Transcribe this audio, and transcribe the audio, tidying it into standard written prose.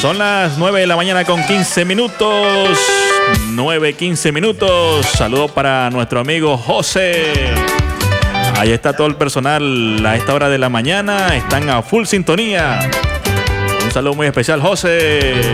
Son las 9 de la mañana con 15 minutos. 9:15 minutos. Saludos para nuestro amigo José. Ahí está todo el personal a esta hora de la mañana. Están a full sintonía. Un saludo muy especial, José.